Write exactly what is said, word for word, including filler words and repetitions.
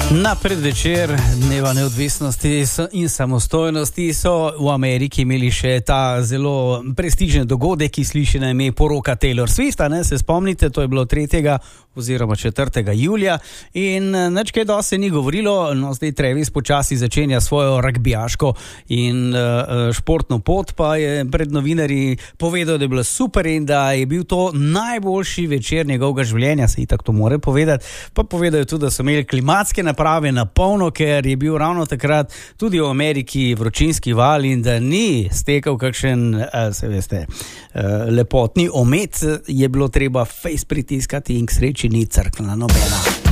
Na predvečer dneva neodvisnosti in samostojnosti so v Ameriki imeli še ta zelo prestižen dogodek, ki sliši na ime poroka Taylor Swifta, ne, se spomnite, to je bilo tretjega oziroma četrtega julija in nič kaj dosti se ni govorilo, no zdaj Travis počasi začenja svojo ragbijaško in uh, športno pot, pa je pred novinarji povedal, da je bilo super in da je bil to najboljši večer njegovega življenja, se itak to more povedati, pa povedal je tudi, da so imeli klimatske naprave na polno, ker je bil ravno takrat tudi v Ameriki vročinski val in da ni stekal kakšen, uh, se veste, uh, lepotni omet, je bilo treba face pritiskati in k sreči ni crknila nobena.